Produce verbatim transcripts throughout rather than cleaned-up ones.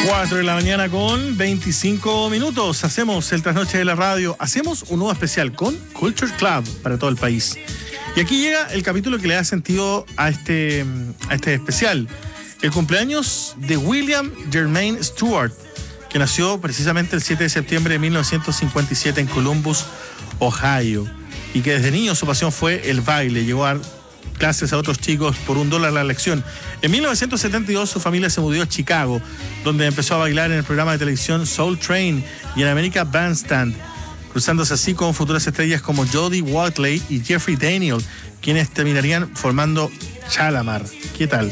cuatro de la mañana con veinticinco minutos. Hacemos el trasnoche de la radio. Hacemos un nuevo especial con Culture Club para todo el país. Y aquí llega el capítulo que le da sentido a este, a este especial. El cumpleaños de William Jermaine Stewart, que nació precisamente el siete de septiembre de mil novecientos cincuenta y siete en Columbus, Ohio. Y que desde niño su pasión fue el baile. Llegó a dar clases a otros chicos por un dólar la lección. En mil novecientos setenta y dos su familia se mudó a Chicago, donde empezó a bailar en el programa de televisión Soul Train y en American Bandstand, cruzándose así con futuras estrellas como Jodie Watley y Jeffrey Daniel, quienes terminarían formando Shalamar. ¿Qué tal?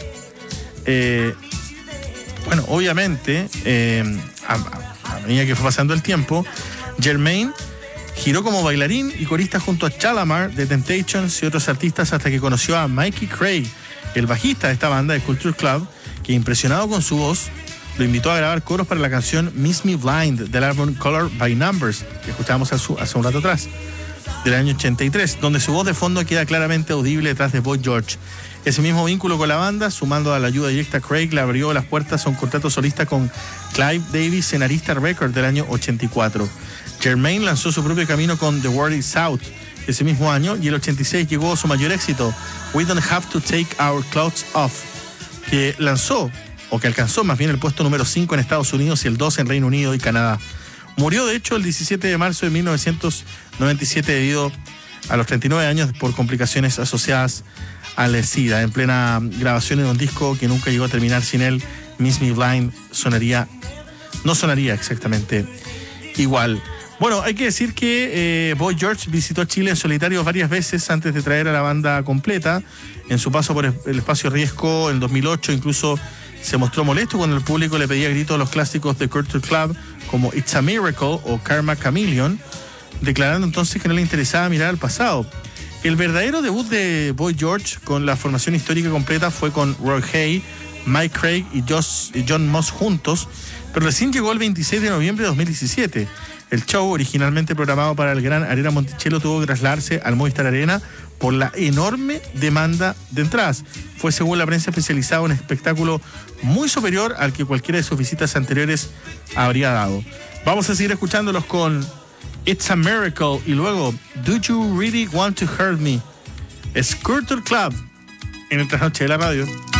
Eh, bueno, obviamente, eh, a, a medida que fue pasando el tiempo, Jermaine giró como bailarín y corista junto a Shalamar, The Temptations y otros artistas hasta que conoció a Mikey Craig, el bajista de esta banda de Culture Club, que impresionado con su voz, lo invitó a grabar coros para la canción Miss Me Blind del álbum Color by Numbers, que escuchábamos hace, hace un rato atrás, del año ochenta y tres, donde su voz de fondo queda claramente audible detrás de Boy George. Ese mismo vínculo con la banda, sumando a la ayuda directa a Craig, le abrió las puertas a un contrato solista con Clive Davis en Arista Records del año ochenta y cuatro. Jermaine lanzó su propio camino con The World Is Out ese mismo año, y el ochenta y seis llegó su mayor éxito, We Don't Have to Take Our Clothes Off, que lanzó, o que alcanzó más bien el puesto número cinco en Estados Unidos y el dos en Reino Unido y Canadá. Murió de hecho el diecisiete de marzo de mil novecientos noventa y siete debido a los treinta y nueve años por complicaciones asociadas al SIDA, en plena grabación de un disco que nunca llegó a terminar sin él. Miss Me Blind sonaría, no sonaría exactamente igual. Bueno, hay que decir que eh, Boy George visitó Chile en solitario varias veces antes de traer a la banda completa. En su paso por el Espacio Riesgo en dos mil ocho incluso se mostró molesto cuando el público le pedía gritos a los clásicos de Culture Club como It's a Miracle o Karma Chameleon, declarando entonces que no le interesaba mirar al pasado. El verdadero debut de Boy George con la formación histórica completa fue con Roy Hay, Mike Craig y, Josh, y John Moss juntos, pero recién llegó el veintiséis de noviembre de dos mil diecisiete. El show, originalmente programado para el Gran Arena Monticello, tuvo que trasladarse al Movistar Arena por la enorme demanda de entradas. Fue, según la prensa especializada, un espectáculo muy superior al que cualquiera de sus visitas anteriores habría dado. Vamos a seguir escuchándolos con It's a Miracle y luego Do You Really Want to Hurt Me? Es Culture Club en el Trasnoche de la Radio.